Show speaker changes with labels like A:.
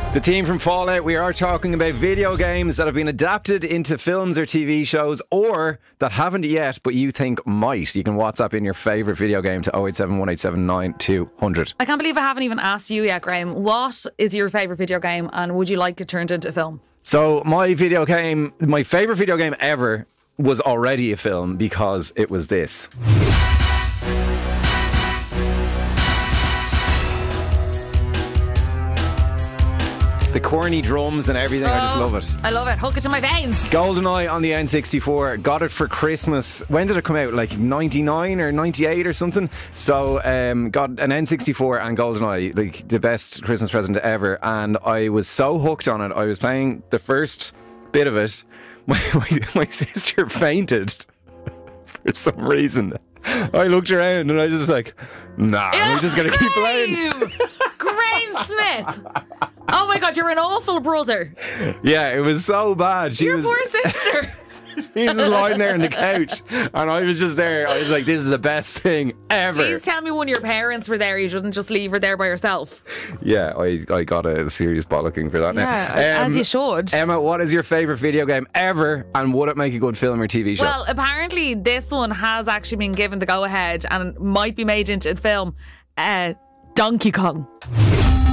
A: The team from Fallout, we are talking about video games that have been adapted into films or TV shows, or that haven't yet but you think might. You can WhatsApp in your favourite video game to 087 187 9200.
B: I can't believe I haven't even asked you yet, Graham. What is your favourite video game and would you like it turned into a film?
A: So my favourite video game ever was already a film because it was this. The corny drums and everything, I just love it.
B: I love it. Hook it to my veins.
A: GoldenEye on the N64. Got it for Christmas. When did it come out? Like 99 or 98 or something? So got an N64 and GoldenEye, like the best Christmas present ever. And I was so hooked on it. I was playing the first bit of it. My sister fainted for some reason. I looked around and I was just like, nah, we're just going to keep playing.
B: Graham Smith. Oh my God, you're an awful brother.
A: Yeah, it was so bad.
B: Your poor sister.
A: She was just lying there on the couch and I was just there. I was like, this is the best thing ever.
B: Please tell me when your parents were there, you shouldn't just leave her there by herself.
A: Yeah, I got a serious bollocking for that now.
B: As you should.
A: Emma, what is your favourite video game ever and would it make a good film or TV show?
B: Well, apparently this one has actually been given the go-ahead and might be made into a film. Donkey Kong.